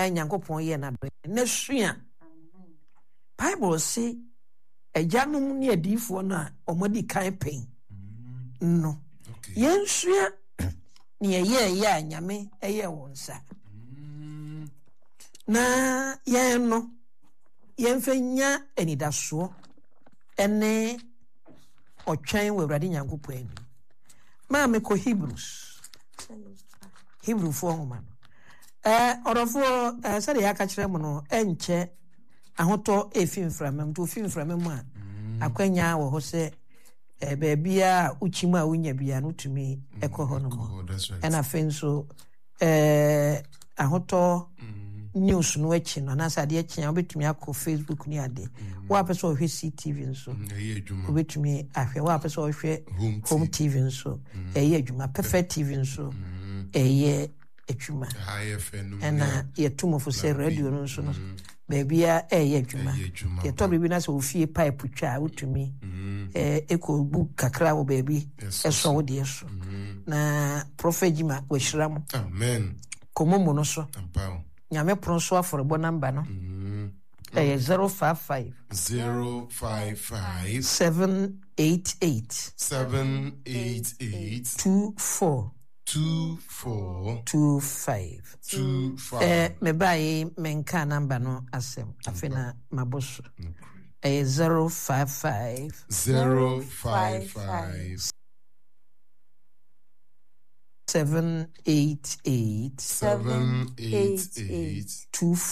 Nyankopon ye na do na sua Bible say agyanom ne adifo na omodi kan pen no yen sua ne ye anyame eye wonsa na yen no yen fanya enidaso ene otwan wawrade Nyankopon ani ma me ko Hebrew fo homa orofo say de aka kire mo no enche ahoto efimframam to fimframam a akwanya wo ho se baabia uchima a wonya bia no tumi ekoho no mo ena fenso ahoto news no achi no na sa de achi obetumi akọ Facebook ni ade wa pese o hwe CTV nso obetumi ahwe wa pese o hwe home TV nso eye adwuma perfect TV nso eye adwuma ena yetumo fo se radio no nso no baabia eye adwuma ye to bibi na se ofie pipe twa utumi eko book kakra wo baabi eso wo de eso na prophet Jima wo hyiram amen komo no so Nyame pronso aforebo number no 055 788 2425 me bai menka number no asem afena maboso 055 788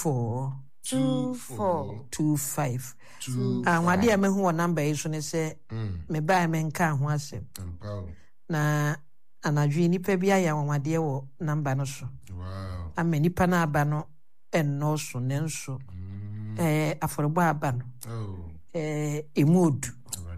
2425 wade me ho number yi so ne se me ba me nka ho asem na anadwe nipa bia ya wade wo number no so ama nipa na aba no enno so ne nso aforebo aba no emodu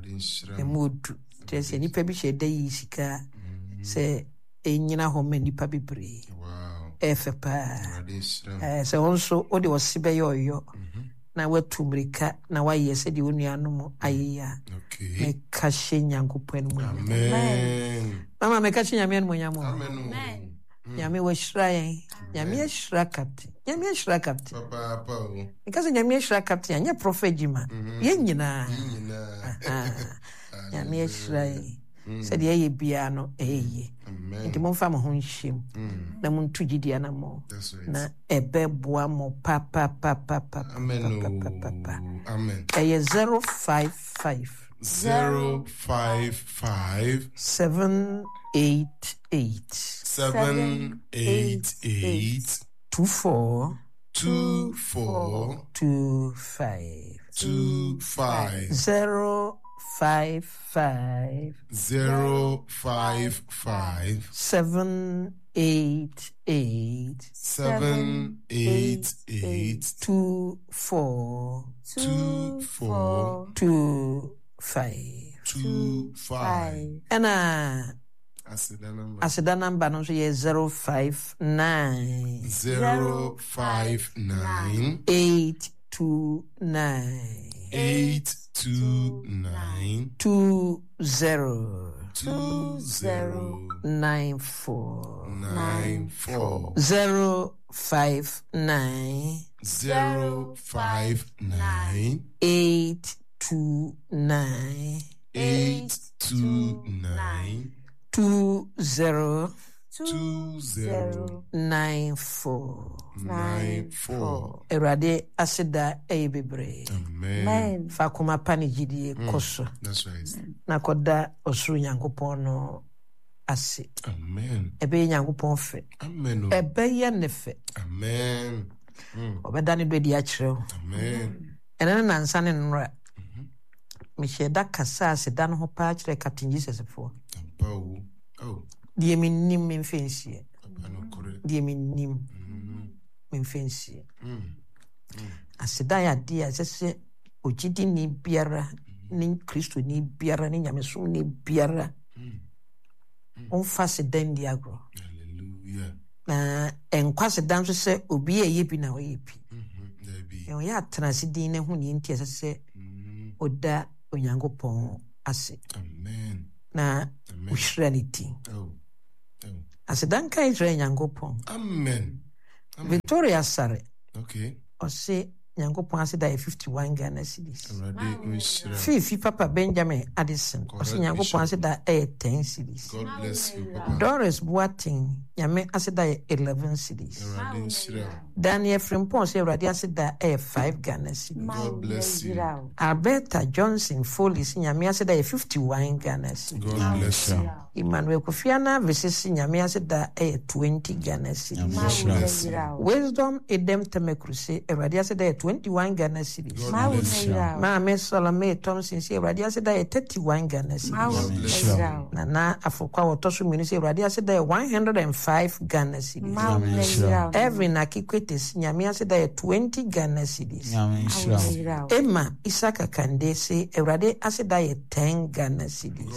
tese nipa bi hye da yi sika se enyina ho ma nipa bebre efepa se onso ode osibe yoyo na watumrika na waye se de onuanom ayeya me kashe Nyankopon mu amen mama me kashe nyame mu nyamo amen nyame wa shiraye nyame shira captain papa because nyame shira captain anya prophet Jima ye nyina nyame shiraye said ye bia no eye nti momfa mo ho nhiem na muntu gidia na mo na ebeboa mo papa amen amen 055 788 2425 055 788 2425 Ana asida number no so ye 059 829 2094 059 829 2094 Erade asida bebre amen fa kuma pani gidie koso that's right na koda osuru Nyankopon no ase amen ebe Nyankopon fe amen ebe ye ne fe amen obeda ne do di a kire amen ene na nsa ne nra me sheda kasa asida no ho pa kire Captain Jesus fo die minim memfensie die minim memfensie asida ya dia sese ogidi ni biara ni Kristo ni biara ni nyamesom ni biara on face den diagro hallelujah na enkwase dan so se obi eye bi na oye bi e ya transidin ne ho ni ntia sese oda Onyankopon ase amen na usranity asidan kai Nyankopon amen Victoria Sare Okay. Ɔse Nyankopɔn ase da 51 Ghana cedis. Fifi Papa Benjamin Addison. Ɔse Nyankopɔn ase da 10 cedis. God bless you, Papa. Doris Boateng Nyame ase da 11 cedis. Daniel Frimpong ɔse Awurade ase da 5 Ghana cedis. God bless you. Alberta Johnson Foley se Nyame ase da 51 Ghana cedis. God bless you. Emmanuel Kofiana versus Nyame ase da 20 Ghana cedis. Wisdom Edem Temekruse Awurade ase da 21 Ghana cedis. Maame Salome Thompson say Awurade ase da 31 Ghana cedis. Nana Afokwa Wotoso Minu say Awurade ase da 105 Ghana cedis. Evelyn Akikwete say Nyame ase da 20 Ghana cedis. Emma Isaka Kande say Awurade ase da 10 Ghana cedis.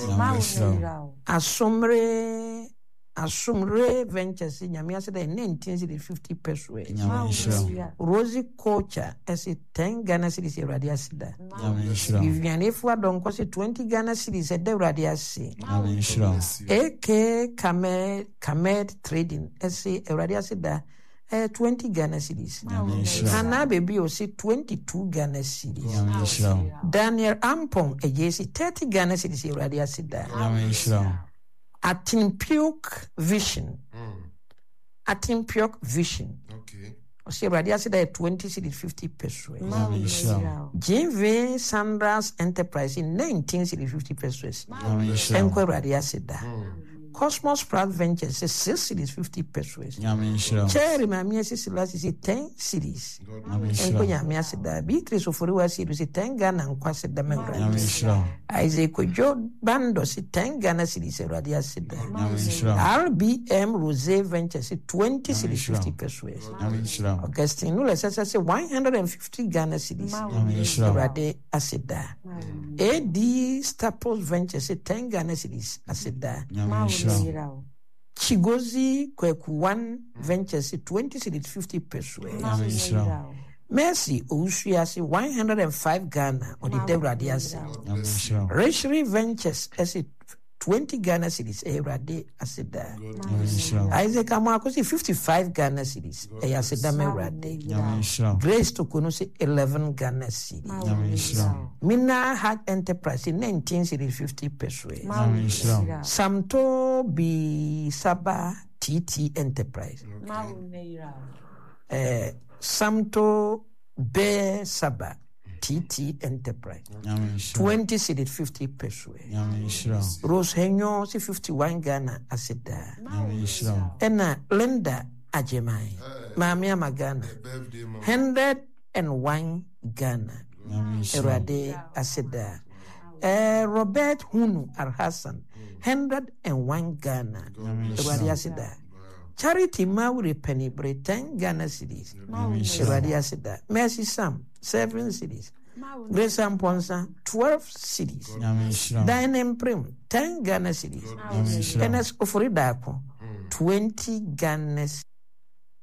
Asumre Ventures Nyame ase da 1950 pesos. Rosie Culture ase 10 Ghana cedis Awurade ase da. Vivian Efua Donko say 20 Ghana cedis e da Awurade ase. AK Kamed Trading ase Awurade ase da 20 Ghana cedis. Hannah Baby o say 22 Ghana cedis. Daniel Ampong ejesi 30 Ghana cedis Awurade ase da. Atimpiok Vision. Atimpiok Vision. Okay. Ose Awurade ase da 20 cedis 50 pesos. JV Sandras Enterprise in 19 cedis 50 pesos. Enko Awurade ase da. Cosmos Pratt Ventures is 6 cedis 50 pesos. Cherry Mamia Silas is 10 cedis. Enko Nyame ase da. Beatrice Oforiwa is 10 Ghana and kwase da mengra. Isaac Ojo Bando is 10 Ghana cedis Awurade ase da. RBM Rose Ventures is 20 cedis 50 pesos. Augustine Nula says 150 Ghana cedis Awurade ase da. AD Staples Ventures is 10 Ghana cedis ase da. Chigozi Kweku1 Ventures 20 cedis 50 pesos. Mercy Ousuya 105 Ghana on the Awurade ase. Rachel Ventures as 20 Ghana cedis Awurade ase da. Isaac Amako 55 Ghana cedis ase da Awurade. Grace Tokono 11 Ghana cedis. Mina Heart Enterprise 19 cedis 50 pesos. Samto Bi Saba TT Enterprise. Samto Be Saba TT Enterprise. 20 cedis 50 pesos. Rose Henyo 51 Ghana aseda. Ena Linda Ajemai Mami Amagana 101 Ghana. Awurade aseda. Robert Hunu Arhasan 101 Ghana. Awurade aseda. Charity Mauri Penny 10 Ghana cedis. Awurade aseda. Mercy Sam 7 cedis. Grace Amponsa 12 cedis. Dine Prim 10 Ghana cedis. Enes Oforidako 20 Ghana cedis.